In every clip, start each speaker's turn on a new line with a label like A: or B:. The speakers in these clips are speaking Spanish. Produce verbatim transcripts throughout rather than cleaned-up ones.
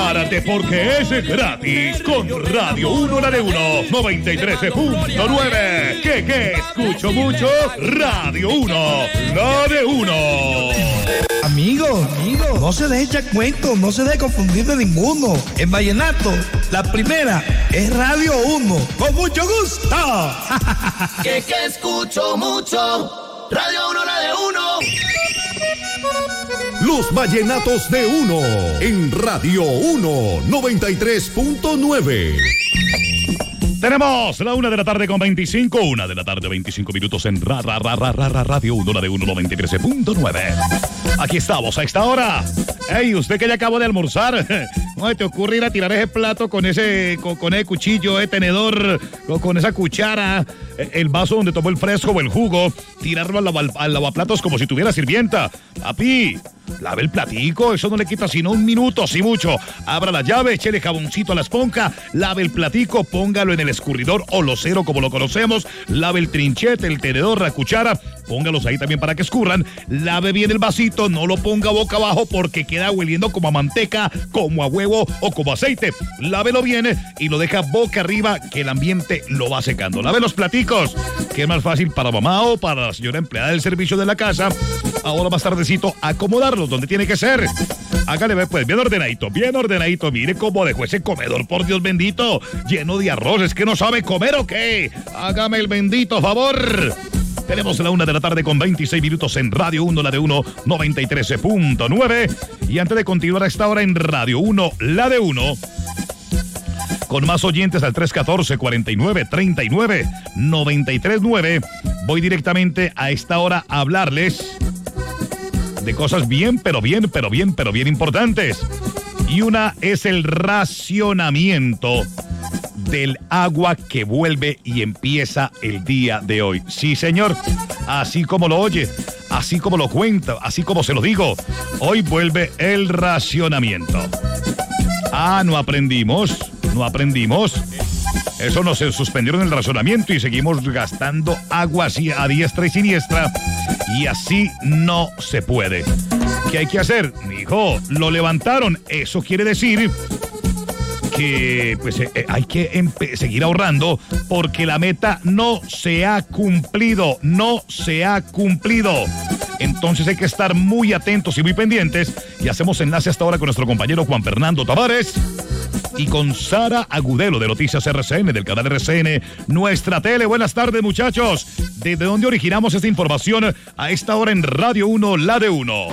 A: Prepárate porque es gratis con Radio uno, la de uno, noventa y tres punto nueve. ¿Qué, qué? ¿Escucho mucho? Radio uno, la de uno.
B: Amigo, amigo, no se deje echar cuentos, no se deje confundir de ninguno. En vallenato, la primera es Radio uno. ¡Con mucho gusto!
C: Que que escucho mucho. Radio uno, la de uno.
D: Los vallenatos de uno en Radio uno, noventa y tres punto nueve.
A: Tenemos la una de la tarde con veinticinco, una de la tarde veinticinco minutos en ra, ra, ra, ra, ra, ra, Radio uno, la de uno, noventa y tres punto nueve. Aquí estamos a esta hora. Ey, usted que ya acabó de almorzar, ¿cómo te ocurre ir a tirar ese plato con ese, con, con ese cuchillo, ese tenedor, con, con esa cuchara, el vaso donde tomó el fresco o el jugo, tirarlo al, lava, al lavaplatos como si tuviera sirvienta? Papi, lave el platico, eso no le quita sino un minuto, si mucho. Abra la llave, échele jaboncito a la esponja, lave el platico, póngalo en el escurridor o losero como lo conocemos, lave el trinchete, el tenedor, la cuchara, póngalos ahí también para que escurran, lave bien el vasito, no lo ponga boca abajo porque queda hueliendo como a manteca, como a huevo o como aceite. Lávelo bien y lo deja boca arriba que el ambiente lo va secando. Lave los platicos, que es más fácil para mamá o para la señora empleada del servicio de la casa. Ahora más tardecito, acomodarlos donde tiene que ser. Hágale pues, bien ordenadito, bien ordenadito. Mire cómo dejó ese comedor, por Dios bendito, lleno de arroz. ¿Es que no sabe comer o qué? Hágame el bendito favor. Tenemos la una de la tarde con veintiséis minutos en Radio uno, la de uno, noventa y tres punto nueve. Y antes de continuar a esta hora en Radio uno, la de uno, con más oyentes al tres uno cuatro, cuarenta y nueve, treinta y nueve, noventa y tres nueve, voy directamente a esta hora a hablarles de cosas bien, pero bien, pero bien, pero bien importantes. Y una es el racionamiento del agua que vuelve y empieza el día de hoy. Sí, señor, así como lo oye, así como lo cuenta, así como se lo digo, hoy vuelve el racionamiento. Ah, no aprendimos, no aprendimos. Eso nos suspendieron el racionamiento y seguimos gastando agua así a diestra y siniestra. Y así no se puede. ¿Qué hay que hacer? Hijo, lo levantaron. Eso quiere decir que pues eh, hay que empe- seguir ahorrando porque la meta no se ha cumplido, no se ha cumplido. Entonces hay que estar muy atentos y muy pendientes. Y hacemos enlace hasta ahora con nuestro compañero Juan Fernando Tavares y con Sara Agudelo de Noticias R C N, del canal R C N, nuestra tele. Buenas tardes, muchachos. ¿Desde dónde originamos esta información a esta hora en Radio uno, la de uno?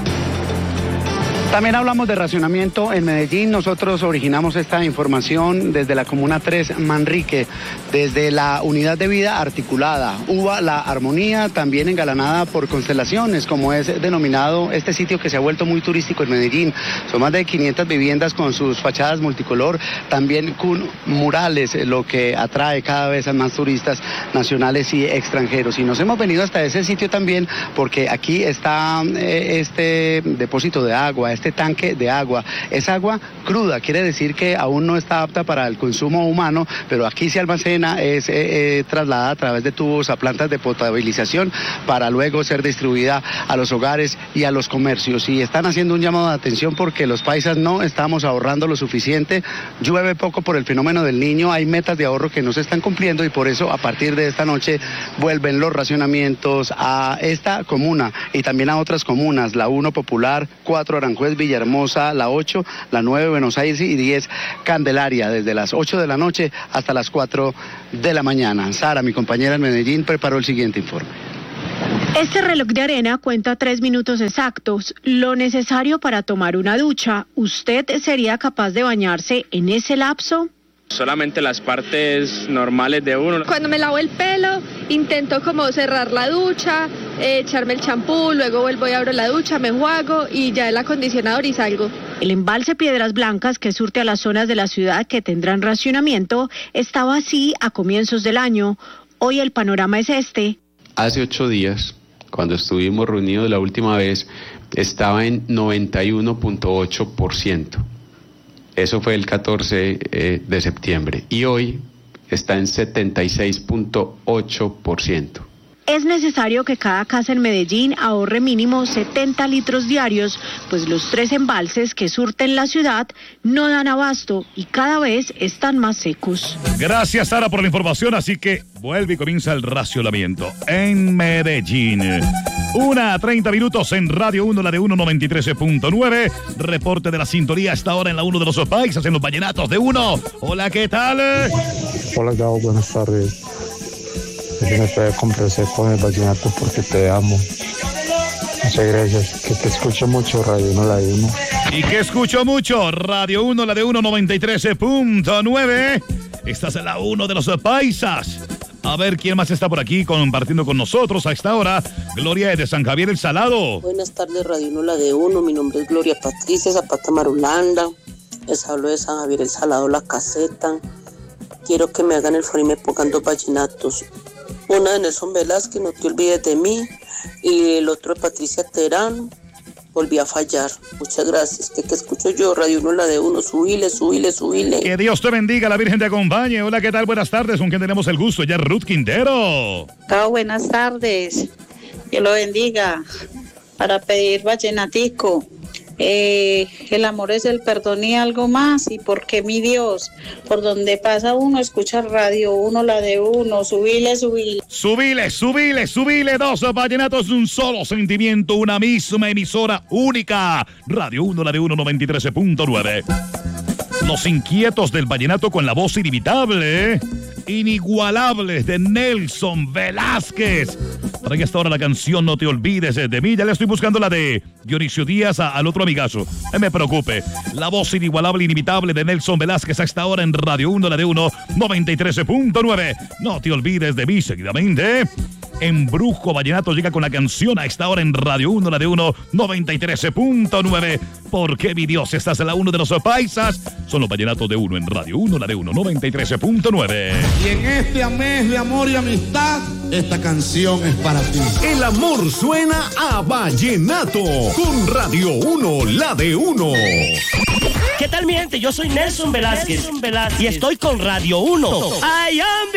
E: También hablamos de racionamiento en Medellín. Nosotros originamos esta información desde la Comuna tres Manrique, desde la Unidad de Vida Articulada, U B A La Armonía, también engalanada por constelaciones, como es denominado este sitio que se ha vuelto muy turístico en Medellín. Son más de quinientas viviendas con sus fachadas multicolor, también con murales, lo que atrae cada vez a más turistas nacionales y extranjeros. Y nos hemos venido hasta ese sitio también porque aquí está eh, este depósito de agua, este tanque de agua. Es agua cruda, quiere decir que aún no está apta para el consumo humano, pero aquí se almacena, es eh, eh, trasladada a través de tubos a plantas de potabilización para luego ser distribuida a los hogares y a los comercios. Y están haciendo un llamado de atención porque los paisas no estamos ahorrando lo suficiente. Llueve poco por el fenómeno del Niño, hay metas de ahorro que no se están cumpliendo y por eso a partir de esta noche vuelven los racionamientos a esta comuna y también a otras comunas, la uno Popular, cuatro Aranjuez, Villahermosa, la ocho, la nueve Buenos Aires y diez Candelaria, desde las ocho de la noche hasta las cuatro de la mañana. Sara, mi compañera en Medellín, preparó el siguiente informe.
F: Este reloj de arena cuenta tres minutos exactos, lo necesario para tomar una ducha. ¿Usted sería capaz de bañarse en ese lapso?
G: Solamente las partes normales de uno.
H: Cuando me lavo el pelo, intento como cerrar la ducha, eh, echarme el champú, luego vuelvo y abro la ducha, me enjuago y ya el acondicionador y salgo.
F: El embalse Piedras Blancas, que surte a las zonas de la ciudad que tendrán racionamiento, estaba así a comienzos del año. Hoy el panorama es este.
I: Hace ocho días, cuando estuvimos reunidos la última vez, estaba en noventa y uno punto ocho por ciento. Eso fue el catorce eh, de septiembre y hoy está en setenta y seis punto ocho por ciento.
F: Es necesario que cada casa en Medellín ahorre mínimo setenta litros diarios, pues los tres embalses que surten la ciudad no dan abasto y cada vez están más secos.
A: Gracias, Sara, por la información. Así que vuelve y comienza el racionamiento en Medellín. Una a treinta minutos en Radio uno, la de uno noventa y tres punto nueve. Reporte de la sintonía hasta ahora en la uno de los paisas, en los vallenatos de uno. Hola, ¿qué tal?
J: Hola, Gabo, buenas tardes. Yo me puedo complacer con el vallenato porque te amo. Muchas gracias. Que te escucho mucho, Radio uno, la de uno.
A: Y que escucho mucho, Radio uno, la de uno noventa y tres punto nueve. Estás en la uno de los paisas. A ver quién más está por aquí compartiendo con nosotros a esta hora. Gloria de San Javier el Salado.
K: Buenas tardes, Radio uno, la de uno. Mi nombre es Gloria Patricia Zapata Marulanda. Les hablo de San Javier el Salado, La Caseta. Quiero que me hagan el favor y me pongan dos vallenatos. Una de Nelson Velázquez, No te olvides de mí. Y el otro de Patricia Terán, Volví a fallar. Muchas gracias. ¿Qué, qué escucho yo? Radio uno, la de uno. Subile, subile, subile.
A: Que Dios te bendiga, la Virgen te acompañe. Hola, ¿qué tal? Buenas tardes. ¿Con quién tenemos el gusto? Ya Ruth Quintero.
L: Chao, buenas tardes. Dios lo bendiga. Para pedir vallenatico. Eh, el amor es el perdón y algo más. ¿Y por qué, mi Dios? Por donde pasa uno, escucha Radio uno, la de uno. Subile, subile.
A: Subile, subile, subile. Dos vallenatos de un solo sentimiento. Una misma emisora única. Radio uno, la de uno, noventa y tres punto nueve. Los inquietos del vallenato con la voz inimitable, inigualables de Nelson Velázquez. Para que hasta ahora la canción No te olvides de mí. Ya le estoy buscando la de Dionisio Díaz a, al otro amigazo. No me preocupe. La voz inigualable, inimitable de Nelson Velázquez hasta ahora en Radio uno, la de uno, noventa y tres punto nueve. No te olvides de mí. Seguidamente, Embrujo Vallenato llega con la canción a esta hora en Radio uno, la de uno, noventa y tres punto nueve. ¿Por qué, mi Dios? Estás en la uno de los paisas. Son los vallenatos de uno en Radio uno, la de uno, noventa y tres punto nueve.
M: Y en este mes de amor y amistad, esta canción es para ti.
D: El amor suena a vallenato con Radio uno, la de uno.
N: ¿Qué tal, mi gente? Yo soy Nelson Velázquez, Nelson Velázquez y estoy con Radio uno. ¡Ay, hombre!